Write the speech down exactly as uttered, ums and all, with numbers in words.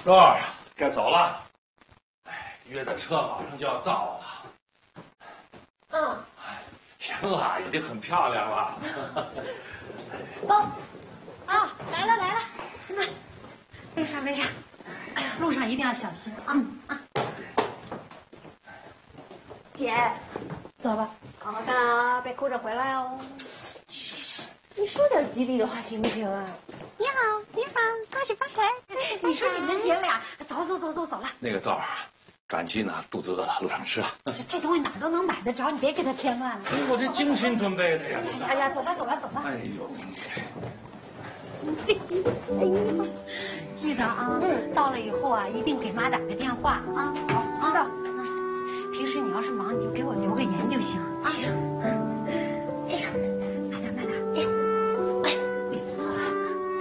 豆儿，该走了。哎，约的车马上就要到了。 嗯。 行了，已经很漂亮了。 哦，啊，来了来了，那没啥没啥。哎呀，路上一定要小心啊啊！姐，走吧，好好干啊，别哭着回来哦。去去去，你说点吉利的话行不行啊？你好，你好，恭喜发财！你说你们姐俩，走走走走走了。 那个豆儿，赶紧呢，肚子饿了，路上吃啊。 这东西哪都能买得着，你别给他添乱了。 我这精心准备的呀。 哎呀，走吧走吧走吧。 哎呦，你这。 哎呀，记得啊，嗯，到了以后啊，一定给妈打个电话啊。好，知道。平时你要是忙，你就给我留个言就行啊。行。